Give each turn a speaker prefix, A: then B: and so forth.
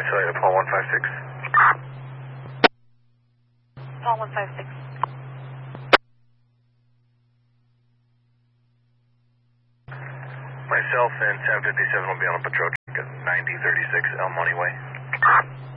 A: Charlie to Paul 156.
B: Paul 156.
A: Myself and 1057 will be on a patrol check at 9036 El Monte Way.